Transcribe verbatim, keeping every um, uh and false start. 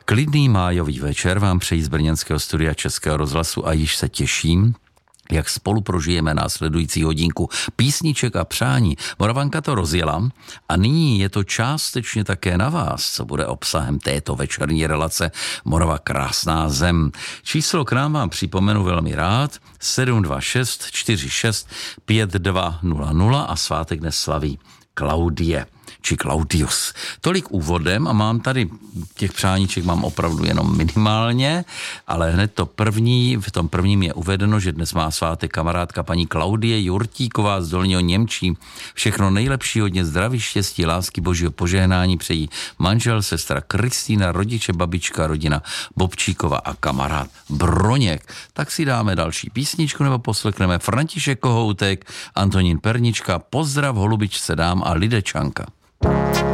Klidný májový večer vám přeji z brněnského studia Českého rozhlasu a již se těším, jak spolu prožijeme následující hodinku písniček a přání. Moravanka to rozjela a nyní je to částečně také na vás, co bude obsahem této večerní relace Morava krásná zem. Číslo k nám vám připomenu velmi rád sedm dva šest čtyři šest pět dva nula nula a svátek dnes slaví Klaudie či Claudius. Tolik úvodem a mám tady, těch přáníček mám opravdu jenom minimálně, ale hned to první, v tom prvním je uvedeno, že dnes má svátek kamarádka paní Klaudie Jurtíková z Dolního Němčí. Všechno nejlepší, hodně zdraví, štěstí, lásky, božího požehnání přejí manžel, sestra Kristýna, rodiče, babička, rodina Bobčíkova a kamarád Broněk. Tak si dáme další písničku nebo poslekneme František Kohoutek, Antonín Pernička, Pozdrav holubičce dám a Lidečanka.